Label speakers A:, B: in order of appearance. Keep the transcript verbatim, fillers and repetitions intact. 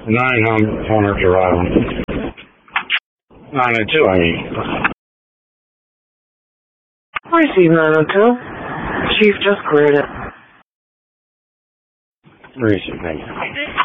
A: nine hundred Drive. nine oh two, I mean.
B: Receive nine oh two. Chief just cleared it.
A: Receive, thank you.